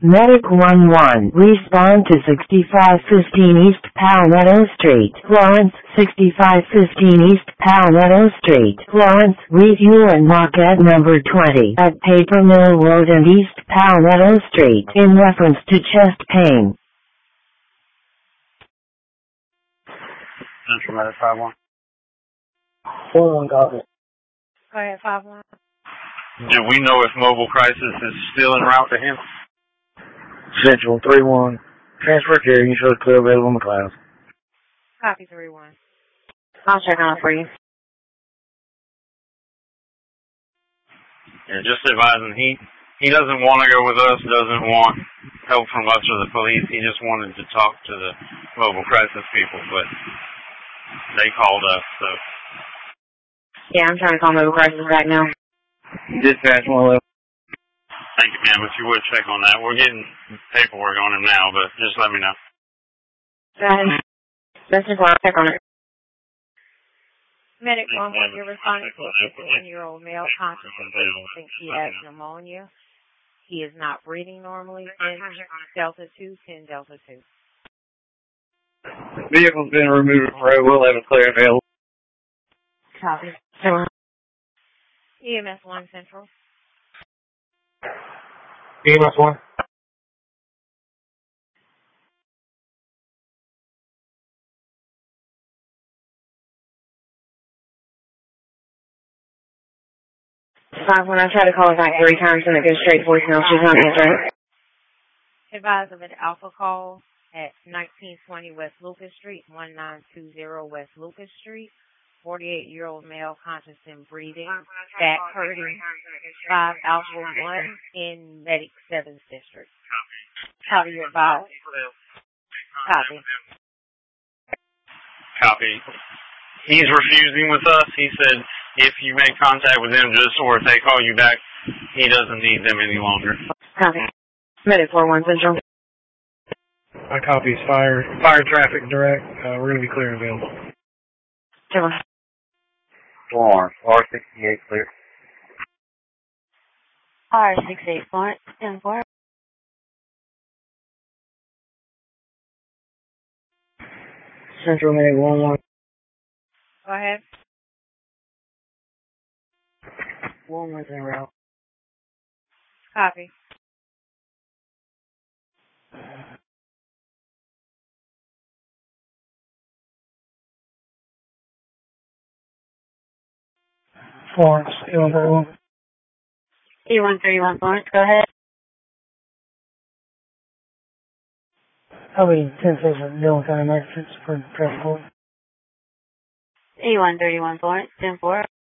Medic 11, respond to 6515 East Palmetto Street, Florence, 6515 East Palmetto Street, Florence, refuel and lock at number 20 at Paper Mill Road and East Palmetto Street in reference to chest pain. Central Medic 5-1. 4-1 copy. Go ahead, 5-1. Do we know if Mobile Crisis is still en route to him? Central 3-1. Transfer carrier, you show clear available on the clouds. Copy 3-1. I'll check on it for you. Yeah, just advising he doesn't want to go with us, doesn't want help from us or the police. He just wanted to talk to the Mobile Crisis people, but they called us, so. Yeah, I'm trying to call Mobile Crisis back now. Dispatch 111. Thank you, ma'am, if you would check on that. We're getting paperwork on him now, but just let me know. Go ahead. That's just why I'll check on it. Medic 11, you're responding to a 51-year-old male conscious and breathing, thinks he has pneumonia. He is not breathing normally. In Delta 2, 10 Delta 2. Vehicle's been removed from road. We'll have it clear available. Copy. EMS 1 Central. EMS 1. When I try to call her back 3 times and it goes straight to voicemail, she's not answering. Advise of an alpha call at 1920 West Lucas Street, 1920 West Lucas Street. 48-year-old male conscious and breathing, back hurting, 5 Alpha 1 in Medic 7th District. How do you advise? Copy. Copy. He's refusing with us. He said if you make contact with them or if they call you back, he doesn't need them any longer. Copy. Medic 4-1 Central. My copy is fire traffic direct. We're going to be clear and available. Sure. R68 clear. R68 Florence, 10-4. Central Medic 1-1. Go ahead. 1-1's en route. Copy. Florence, E131. E131 Florence, go ahead. I'll be 10 6 with Dillon County Magistrates for traffic court. E131 Florence, 10-4.